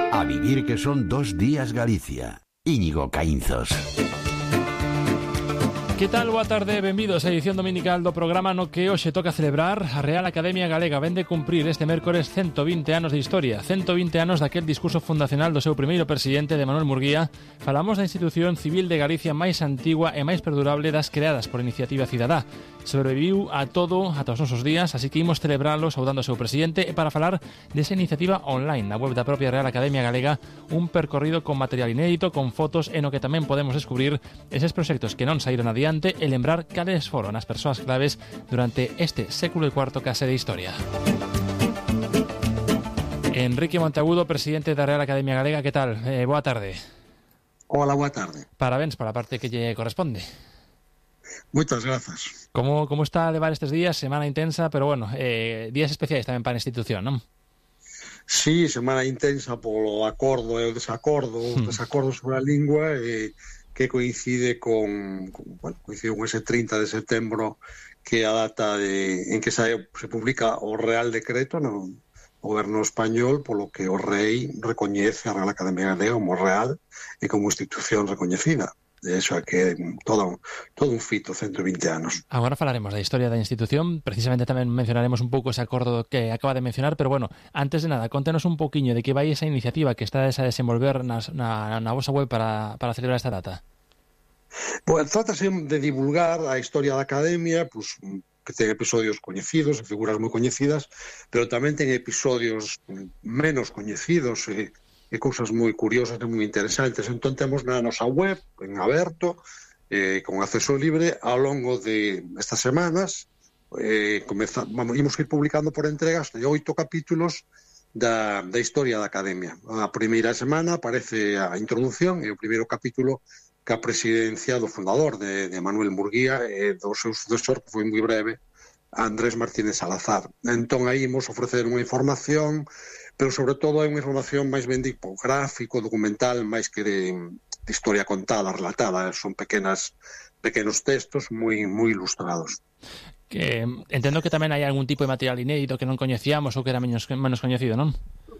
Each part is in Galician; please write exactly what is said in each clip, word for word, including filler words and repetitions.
A vivir que son dos días Galicia. Íñigo Caínzos. Que tal? Boa tarde, benvidos á edición dominical do programa no que hoxe toca celebrar. A Real Academia Galega vén de cumprir este mércores cento vinte anos de historia, cento vinte anos daquel discurso fundacional do seu primeiro presidente, de Manuel Murguía. Falamos da institución civil de Galicia máis antigua e máis perdurable das creadas por Iniciativa Cidadá. Sobreviviu a todo, ata os nosos días, así que imos celebralo saudando o seu presidente e para falar desa iniciativa online na web da propia Real Academia Galega, un percorrido con material inédito, con fotos e no que tamén podemos descubrir eses proxectos que non saíron adiante e lembrar cales foron as persoas claves durante este século e cuarto case de historia. Enrique Monteagudo, presidente da Real Academia Galega, que tal? Eh, boa tarde. Hola, boa tarde. Parabéns para a parte que lle corresponde. Moitas grazas. Como, como está a levar estes días? Semana intensa, pero bueno, eh, días especiais tamén para a institución, non? Sí, semana intensa polo acordo e o desacordo, o desacordo sobre a lingua e que coincide con, con bueno, coincide con ese trinta de setembro, que é a data de, en que se, se publica o Real Decreto no goberno español, polo que o rei recoñece a Real Academia Galega como real e como institución recoñecida. De eso é que todo, todo un fito, cento vinte anos. Agora falaremos da historia da institución, precisamente tamén mencionaremos un pouco ese acordo que acaba de mencionar, pero bueno, antes de nada, contenos un pouquiño de que vai esa iniciativa que está a desenvolver nas, na, na vosa web para, para celebrar esta data. Pues, trátase de divulgar a historia da Academia, pues, que ten episodios coñecidos, figuras moi coñecidas, pero tamén ten episodios menos coñecidos e e cousas moi curiosas e moi interesantes. Entón temos na nosa web, en aberto, eh, con acceso libre, ao longo de estas semanas, eh, comeza, vamos, imos ir publicando por entregas de oito capítulos da, da historia da Academia. A primeira semana aparece a introducción e o primeiro capítulo que a presidencia do fundador de, de Manuel Murguía e do seu sucesor, que foi moi breve, Andrés Martínez Salazar. Entón aí imos ofrecer unha información, pero sobre todo é unha información máis ben de gráfico, documental, máis que de, de historia contada, relatada. Son pequenas pequenos textos moi moi ilustrados. Que entendo que tamén hai algún tipo de material inédito que non coñecíamos ou que era menos, menos coñecido, non?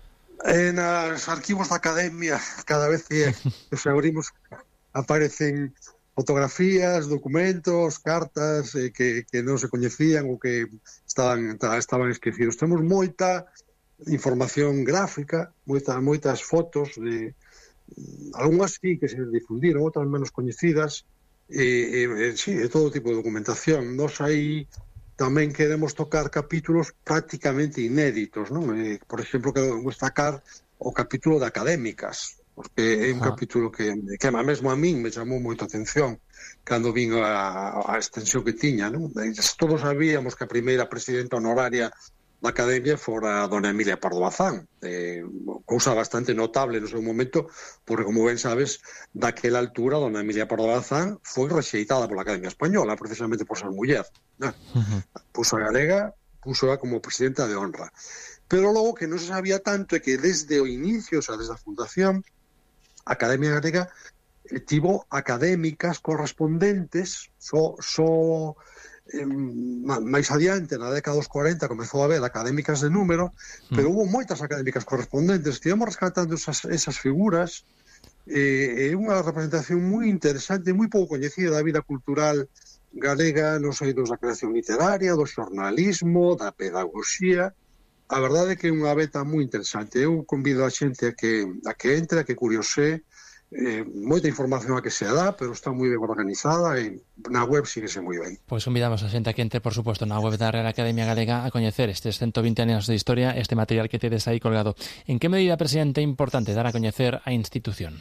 En os arquivos da Academia, cada vez que os abrimos, aparecen fotografías, documentos, cartas eh, que, que non se coñecían ou que estaban, estaban esquecidos. Temos moita información gráfica, moita, moitas fotos de algunhas sí que se difundiron, outras menos coñecidas, e, e, sí, de todo tipo de documentación. Nos aí tamén queremos tocar capítulos prácticamente inéditos, non? Eh, por exemplo, quero destacar o capítulo de académicas, porque é un ah. capítulo que, que mesmo a min me chamou moita atención cando vin a, a extensión que tiña, non? Todos sabíamos que a primeira presidenta honoraria da Academia fora a dona Emilia Pardo Bazán, eh, cousa bastante notable no seu momento, porque, como ben sabes, daquela altura, dona Emilia Pardo Bazán foi rexeitada pola Academia Española, precisamente por ser muller. Eh? Uh-huh. Puso a galega, puso a como presidenta de honra. Pero logo que non se sabía tanto é que desde o inicio, o sea, desde a fundación, a Academia Galega eh, tivo académicas correspondentes, só... So, Eh, máis adiante, na década dos cuarenta, comezou a haber académicas de número, mm. pero hubo moitas académicas correspondentes. Estivemos rescatando esas, esas figuras, e eh, unha representación moi interesante, moi pouco coñecida da vida cultural galega, nos eidos da creación literaria, do xornalismo, da pedagogía. A verdade é que é unha beta moi interesante. Eu convido a xente a que, a que entre, a que curiose. Eh, moita información a que se dá, pero está moi ben organizada e na web síguese moi ben. Pois convidamos a xente a que entre, por suposto, na web da Real Academia Galega a coñecer estes cento vinte anos de historia, este material que tedes aí colgado. En que medida, presidente, é importante dar a coñecer a institución?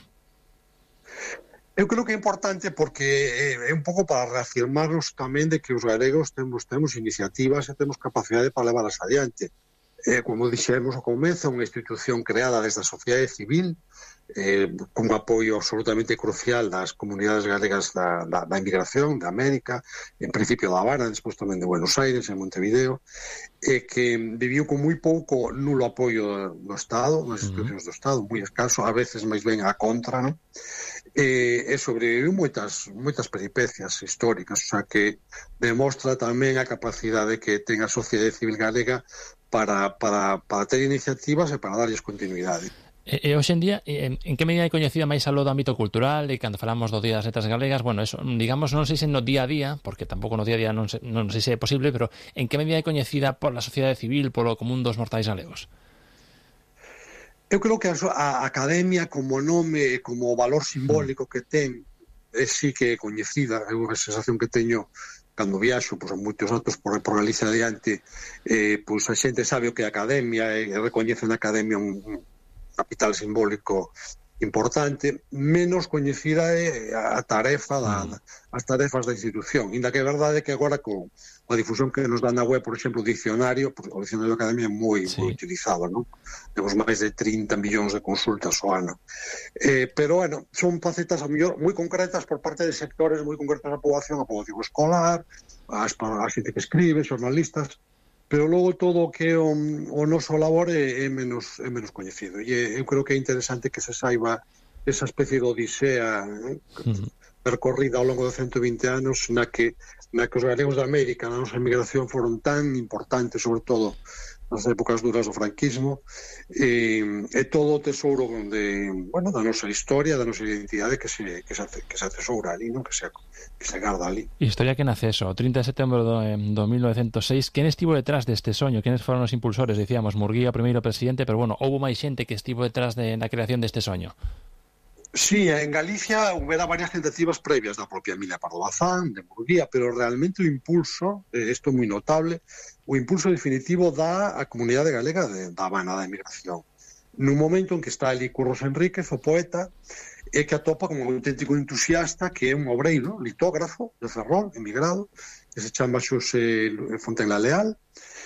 Eu creo que é importante porque é un pouco para reafirmarnos tamén de que os galegos temos, temos iniciativas e temos capacidade para levarlas adiante. Eh, como dixemos ao comezo, unha institución creada desde a sociedade civil, eh, con un apoio absolutamente crucial das comunidades galegas da, da, da inmigración, da América, en principio da Habana, despois tamén de Buenos Aires, en Montevideo, e que viviu con moi pouco nulo apoio do Estado, nas institucións do Estado, moi escaso, a veces máis ben a contra, non? E, e sobreviviu moitas, moitas peripecias históricas, o sea que demostra tamén a capacidade que ten a sociedade civil galega para, para, para ter iniciativas e para darlles continuidade. E, e hoxe en día, en, en que medida é coñecida máis aló do ámbito cultural, e cando falamos do Día das Letras Galegas, bueno, eso, digamos, non sei se no día a día, porque tampouco no día a día non, se, non sei se é posible, pero en que medida é coñecida por la sociedade civil, polo común dos mortais galegos? Eu creo que a, a academia como nome e como valor simbólico que ten é sí que é coñecida. É unha sensación que teño cando viaxo, pois, a moitos atos por, por Galicia adiante, eh, pois a xente sabe o que é a academia e recoñece na academia un, un capital simbólico importante. Menos coñecida é a tarefa da, mm. as tarefas da institución, inda que é verdade que agora con a difusión que nos dá na web, por exemplo, o dicionario, o dicionario da academia é moi, sí. moi utilizado, non? Temos máis de trinta millóns de consultas ao ano. Eh, pero, bueno, son facetas a mellor moi concretas por parte de sectores moi concretas da poboación, a poboación escolar, as, a xente que escribe, xornalistas, pero logo todo o que o, o noso labor é, é, menos, é menos coñecido. E eu creo que é interesante que se saiba esa especie de odisea, eh, uh-huh. percorrida ao longo de ciento vinte anos, na que na que os galegos da América, na nosa emigración, foron tan importantes, sobre todo nas épocas duras do franquismo, e, e todo o tesouro de, bueno, da nosa historia, da nosa identidade que se, que se, que se atesoura ali, non? Que se, que se garda ali. Historia que nace eso, o trinta de setembro do, do mil novecentos e seis. Quen estivo detrás deste soño? Quenes foron os impulsores? Dicíamos, Murguía, o primeiro presidente, pero, bueno, houbo máis xente que estivo detrás de, da creación deste soño. Sí, en Galicia houbera varias tentativas previas da propia Emilia Pardo Bazán, de Murguía, pero realmente o impulso, eh, isto é moi notable, o impulso definitivo da a comunidade galega de, da Habana, da emigración. Nun momento en que está ali Curros Enríquez, o poeta, e que atopa como un auténtico entusiasta, que é un obreiro, litógrafo de Ferrol, emigrado, que se chama Xosé Fontenla Leal,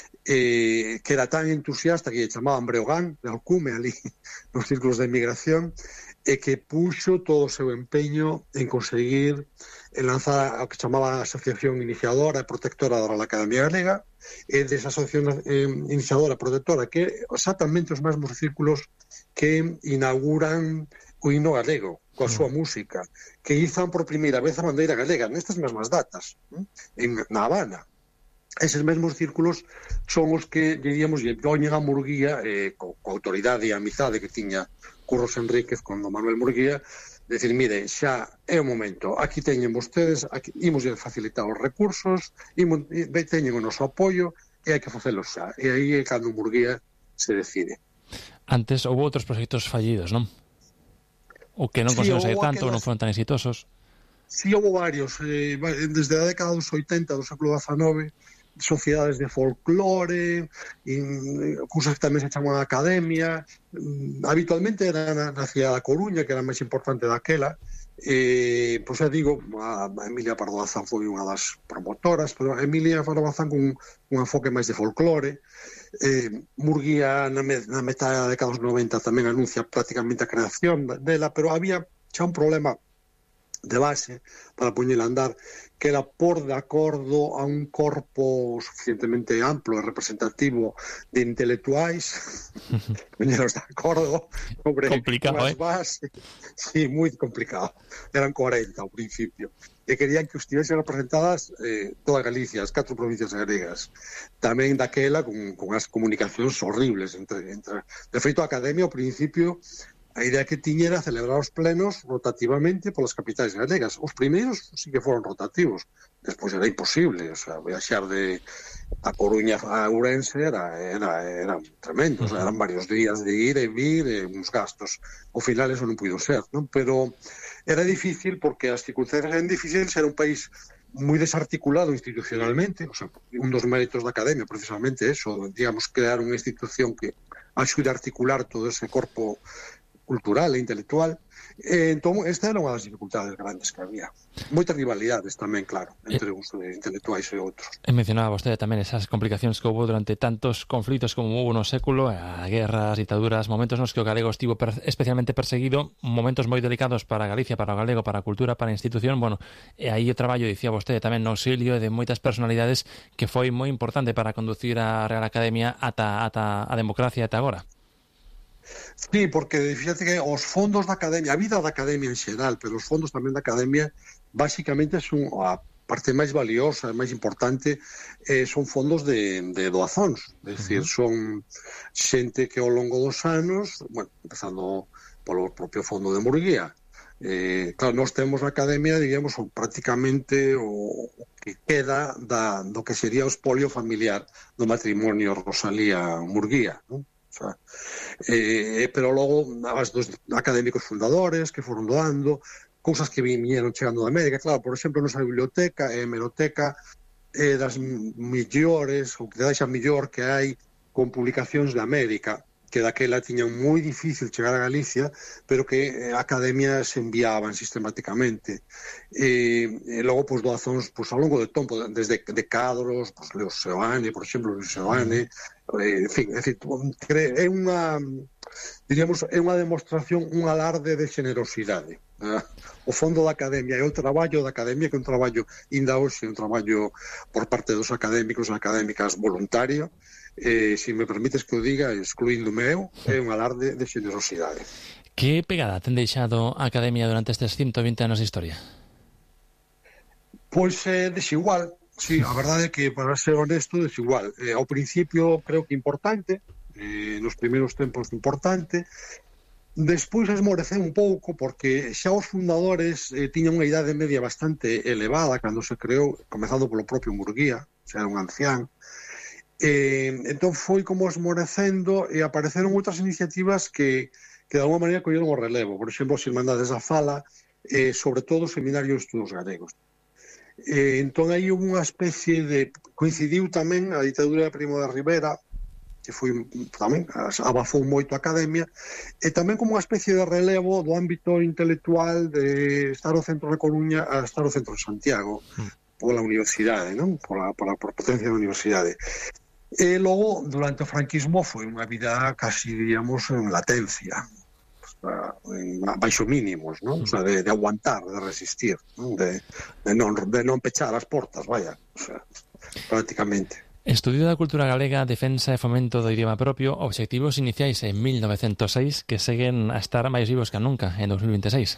eh, que era tan entusiasta que lle chamaban Breogán, de alcume ali nos círculos de emigración, e que puxo todo o seu empeño en conseguir en lanzar o que chamaba a Asociación Iniciadora e Protectora da Real Academia Galega, e desa Asociación eh, Iniciadora e Protectora, que é exactamente os mesmos círculos que inauguran o himno galego, coa súa música, que izan por primeira vez a bandeira galega nestas mesmas datas, en, na Habana. Eses mesmos círculos son os que, diríamos, lle poñen a Murguía, eh, co, co autoridade e a amizade que tiña Curros Enríquez con don Manuel Murguía, decir, mire, xa é o momento, aquí teñen vostedes, aquí, imos facilitar os recursos, imos, teñen o noso apoio, e hai que facelo xa. E aí é cando Murguía se decide. Antes houve outros proxectos fallidos, non? O que non conseguiu sair tanto, aquelas... non foron tan exitosos. Si, sí, houve varios. Eh, desde a década dos oitenta do século dezanove, sociedades de folclore, cousas que tamén se chaman academia. Habitualmente era na, na cidade da Coruña, que era a máis importante daquela. Eh, pois xa digo, a, a Emilia Pardo Bazán foi unha das promotoras, pero a Emilia Pardo Bazán con un enfoque máis de folclore. Eh, Murguía na, me, na metade da década dos noventa tamén anuncia prácticamente a creación dela, pero había xa un problema de base para poñela a andar, que era por de acordo a un corpo suficientemente amplo e representativo de intelectuais, poñeros de acordo sobre complicado, eh? bases. Sí, moi complicado. Eran cuarenta ao principio. E querían que estivesen representadas eh, toda Galicia, as catro provincias galegas. Tamén daquela con, con as comunicacións horribles. Entre, entre... De feito, a Academia, ao principio, a idea que tiña era celebrar os plenos rotativamente polas capitais galegas. Os primeiros sí que foron rotativos, despois era imposible, o sea, viaxar de a Coruña a Ourense era, era, era tremendo, o sea, eran varios días de ir e vir, e uns gastos. Ao final eso non puido ser, non? Pero era difícil porque as circunstancias eran difíciles, era un país moi desarticulado institucionalmente, o sea, un dos méritos da Academia precisamente eso, digamos, crear unha institución que axude a articular todo ese corpo cultural e intelectual. Eh, entón, esta era unha das dificultades grandes que había. Moitas rivalidades tamén, claro, entre uns intelectuais e outros. E mencionaba vostede tamén esas complicacións que houve durante tantos conflitos como houve no século, a guerras, ditaduras, momentos nos que o galego estivo per, especialmente perseguido, momentos moi delicados para Galicia, para o galego, para a cultura, para a institución. Bueno, e aí o traballo, dicía vostede, tamén no auxilio de moitas personalidades que foi moi importante para conducir a Real Academia ata, ata a democracia ata agora. Sí, porque fíjate que os fondos da Academia, a vida da Academia en xeral, pero os fondos tamén da Academia, basicamente son a parte máis valiosa, máis importante, eh, son fondos de, de doazóns. É dicir, son xente que ao longo dos anos, bueno, empezando polo propio fondo de Murguía, eh, claro, nós temos na Academia, digamos, prácticamente o, o que queda da, do que sería o espolio familiar do matrimonio Rosalía-Murguía, non? O sea, eh, pero logo as dos académicos fundadores que foron doando cousas que viñeron chegando da América. Claro, por exemplo, nosa biblioteca é hemeroteca é das millores ou que da millor que hai con publicacións de América, que daquela tiñan moi difícil chegar a Galicia, pero que a Academia se enviaban sistemáticamente. E, e logo, pois, doazóns pois, ao longo do tempo, desde de cadros, pois, Leo Seoane, por exemplo, Leo Seoane, eh, en fin, é, dicir, é unha, diríamos, é unha demostración, un alarde de generosidade. Eh? O fondo da Academia e o traballo da Academia, que é un traballo, inda hoxe, un traballo por parte dos académicos e académicas voluntario, eh, se me permites que o diga, excluíndome eu, é un alarde de generosidade. Que pegada ten deixado a Academia durante estes ciento vinte anos de historia? Pois é eh, desigual, sí, a verdade é que, para ser honesto, desigual. Eh, ao principio creo que importante, eh, nos primeiros tempos importante, despois esmoreceu un pouco porque xa os fundadores eh, tiñan unha idade media bastante elevada cando se creou, comezando polo propio Murguía, xa era un ancián. Eh, entón foi como esmorecendo e apareceron outras iniciativas que, que de alguma maneira colleron o relevo. Por exemplo, as Irmandades da Fala, eh, sobre todo o Seminario de Estudos Galegos. Eh, entón hai unha especie de... Coincidiu tamén a ditadura de Primo de Rivera, que foi tamén, abafou moito a Academia, e tamén como unha especie de relevo do ámbito intelectual de estar o centro de Coruña a estar o centro de Santiago, mm. pola universidade, non? Pola, pola, pola potencia da universidade. E logo, durante o franquismo, foi unha vida casi, digamos, en latencia, en baixo mínimos, non? O sea, de, de aguantar, de resistir, non? De, de, non, de non pechar as portas, vaya, o sea, prácticamente. Estudio da cultura galega, defensa e fomento do idioma propio, obxectivos iniciais en mil novecentos seis que seguen a estar máis vivos que nunca en dos mil veintiséis.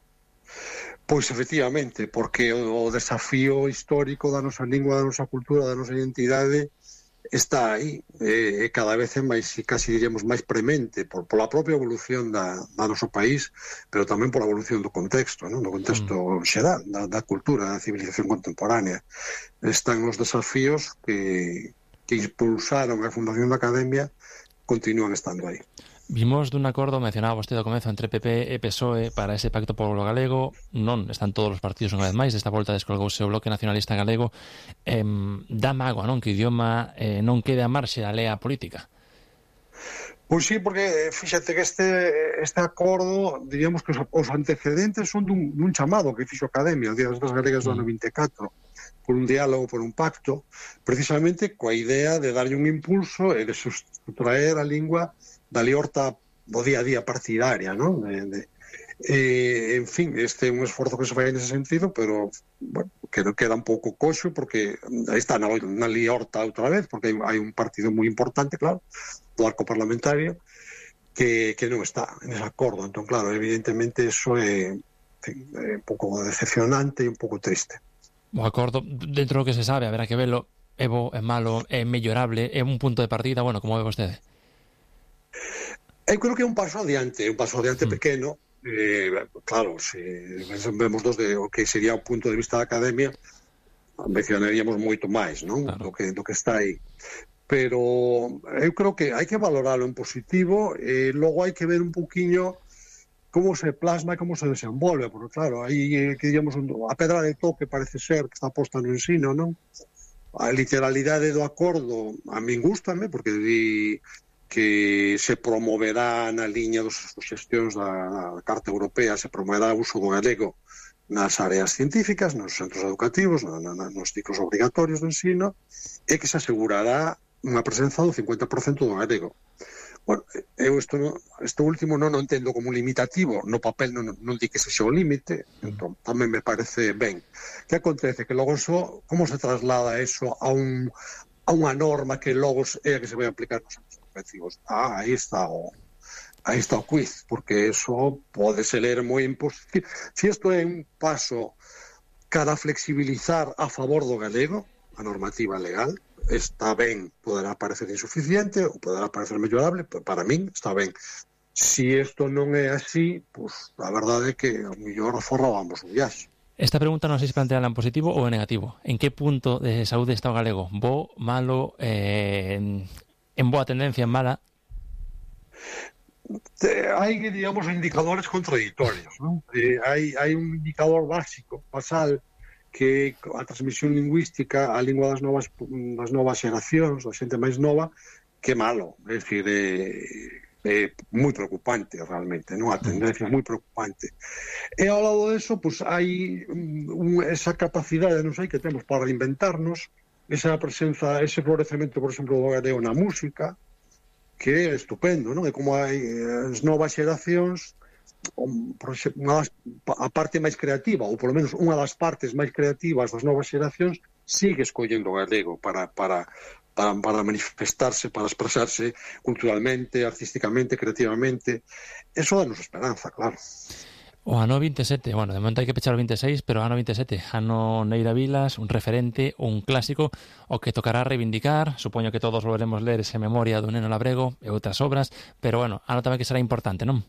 Pois efectivamente, porque o desafío histórico da nosa lingua, da nosa cultura, da nosa identidade está aí, e eh, cada vez é máis, casi diríamos, máis premente por, pola propia evolución da, da noso país, pero tamén pola evolución do contexto, non? Do contexto mm. xeral, da, da cultura, da civilización contemporánea. Están os desafíos que, que impulsaron a fundación da Academia, continúan estando aí. Vimos dun acordo, mencionaba vostede ao comezo, entre P P e P S O E para ese pacto polo galego. Non están todos os partidos unha vez máis. Desta volta descolgouse o Bloque Nacionalista Galego. Eh, dá mágoa, non? Que o idioma eh, non quede a marxe da lea política. Pois sí, porque fíxate que este, este acordo, diríamos que os, os antecedentes son dun, dun chamado que fixo a Academia, o Día das Galegas do ano vinte e catro, por un diálogo, por un pacto, precisamente coa idea de darlle un impulso e de sustraer a lingua da liorta do día a día partidaria, non? De, de, eh, en fin, este é un esforzo que se fai nese sentido, pero bueno, que queda un pouco coxo porque está na, na liorta outra vez, porque hai, hai un partido moi importante, claro, do arco parlamentario, que, que non está nese acordo. Entón, claro, evidentemente eso é, fin, é un pouco decepcionante e un pouco triste. O acordo, dentro do que se sabe, haberá que velo, é bo, é malo, é mellorable, é un punto de partida, bueno, como ve vostede? Eu creo que é un paso adiante, un paso adiante mm. pequeno. Eh, claro, se vemos dos de o que sería o punto de vista da Academia, mencionaríamos moito máis, non? Claro. Do que, do que está aí. Pero eu creo que hai que valoralo en positivo e logo hai que ver un poquinho como se plasma e como se desenvolve, porque claro, aí que digamos a pedra de toque parece ser que está posta no ensino, non? A literalidade do acordo a min gústame, porque di que se promoverá na liña dos xestións da Carta Europea, se promoverá o uso do galego nas áreas científicas, nos centros educativos, na, na, nos ciclos obrigatorios do ensino, e que se asegurará unha presenza do cincuenta por cento do galego. Bueno, eu isto, no, isto último non o entendo como limitativo, no papel non, non di que se xa o límite, entón tamén me parece ben. Que acontece? Que logo eso, como se traslada eso a un a unha norma que logo é a que se vai aplicar nos anos educativos? Ah, aí está o aí está o quiz, porque eso pode ser ler moi imposible. Si isto é un paso cara a flexibilizar a favor do galego, a normativa legal, está ben, poderá parecer insuficiente ou poderá parecer mellorable, pero para min está ben. Si isto non é así, pues, a verdade é que ao mellor forrábamos o viaxe. Esta pregunta non sei se planteala en positivo ou en negativo. En que punto de saúde está o galego? Bo, malo, eh, en boa tendencia, en mala? Hai, digamos, indicadores contradictorios, non? Eh, hai, hai un indicador básico, basal, que a transmisión lingüística, a lingua das novas, das novas xeracións, da xente máis nova, que malo. É dicir, é, é moi preocupante realmente, non? A tendencia é moi preocupante. E ao lado deso, pues, hai un, esa capacidade, non sei, que temos para reinventarnos, esa presenza, ese florecemento, por exemplo, do galego na música, que é estupendo, non? É como hai as novas xeracións, unha das, a parte máis creativa, ou polo menos unha das partes máis creativas das novas xeracións, sigue escollendo o galego para, para, para, para manifestarse, para expresarse culturalmente, artísticamente, creativamente. Eso danos esperanza, claro. O ano vinte e sete, bueno, de momento hai que pechar o vinte e seis, pero o ano vinte e sete, ano Neira Vilas, un referente, un clásico, o que tocará reivindicar. Supoño que todos volveremos ler ese Memoria do Neno Labrego e outras obras, pero bueno, ano tamén que será importante, non?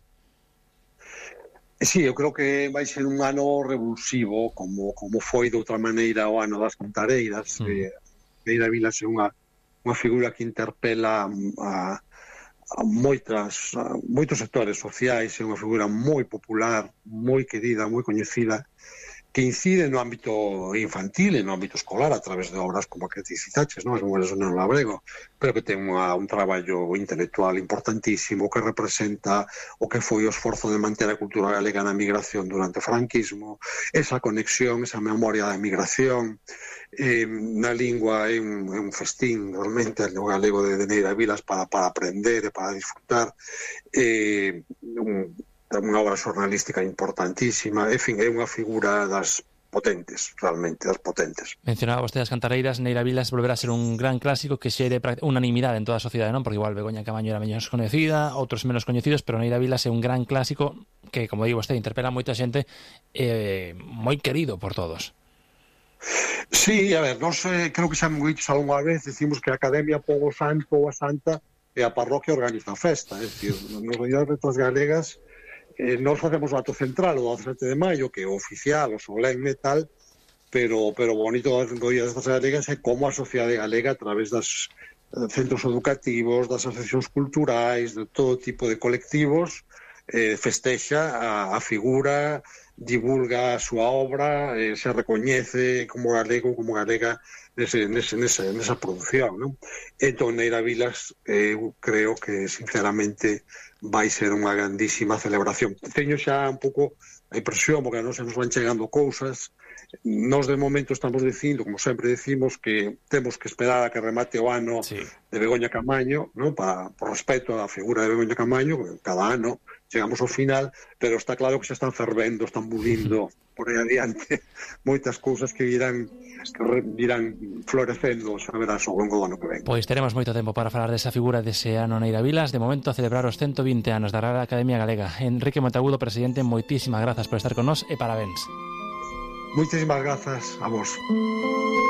Sí, eu creo que vai ser un ano revulsivo, como, como foi de outra maneira o ano das Cantareiras. Mm. Eh, Neira Vilas é unha, unha figura que interpela a, a moitas, a moitos sectores sociais, é unha figura moi popular, moi querida, moi coñecida, que incide no ámbito infantil e no ámbito escolar a través de obras como a que te citaches, non? As Memorias do Neno Labrego, pero que ten unha, un traballo intelectual importantísimo que representa o que foi o esforzo de manter a cultura galega na migración durante o franquismo, esa conexión, esa memoria da migración, eh, na lingua é un, é un festín realmente o galego de, de Neira Vilas para, para aprender e para disfrutar, eh, un unha obra xornalística importantísima, en fin, é unha figura das potentes, realmente, das potentes. Mencionaba vostede as Cantareiras, Neira Vilas volverá a ser un gran clásico que xere unanimidade en toda a sociedade, non? Porque igual Begoña Camaño era menos coñecida, outros menos coñecidos, pero Neira Vilas é un gran clásico que, como digo vostede, interpela a moita xente, eh, moi querido por todos. Sí, a ver, nós eh, creo que xa me dicho algunha vez, decimos que a Academia pon o santo ou a santa e a parroquia organiza a festa, é dicir, nos Días das Letras Galegas Eh, nós facemos o acto central o dezasete de maio, que é o oficial, o solemne tal, pero, pero o bonito do Día das Galegas é como a sociedade galega, a través das eh, centros educativos, das asociacións culturais, de todo tipo de colectivos, eh, festexa a, a figura, divulga a súa obra, eh, se recoñece como galego, como galega nese, nese, nese, nesa produción, non? Entón, Neira Vilas, eh, eu creo que, sinceramente, vai ser unha grandísima celebración. Teño xa un pouco a impresión, porque a nos nos van chegando cousas. Nós, de momento, estamos dicindo, como sempre decimos, que temos que esperar a que remate o ano sí. de Begoña Camaño, ¿no? Para, por respeto á figura de Begoña Camaño, cada ano chegamos ao final, pero está claro que xa están fervendo, están bulindo por aí adiante moitas cousas que virán que virán florecendo, xa verás, ao longo do ano que ven. Pois teremos moito tempo para falar desa figura dese ano Neira Vilas. De momento, a celebrar os ciento vinte anos da Real Academia Galega. Enrique Monteagudo, presidente, moitísimas grazas por estar con nós e parabéns. Moitísimas grazas a vos.